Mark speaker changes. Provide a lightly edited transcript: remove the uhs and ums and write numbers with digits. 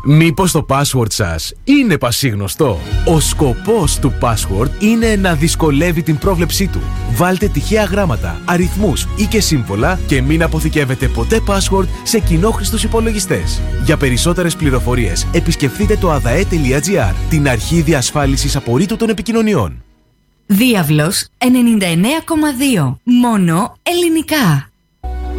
Speaker 1: Μήπως το password σας είναι πασίγνωστο? Ο σκοπός του password είναι να δυσκολεύει την πρόβλεψή του. Βάλτε τυχαία γράμματα, αριθμούς ή και σύμβολα και μην αποθηκεύετε ποτέ password σε κοινόχρηστους υπολογιστές. Για περισσότερες πληροφορίες επισκεφτείτε το adae.gr, την αρχή διασφάλισης απορρίτου των επικοινωνιών.
Speaker 2: Διάβλος 99,2. Μόνο ελληνικά.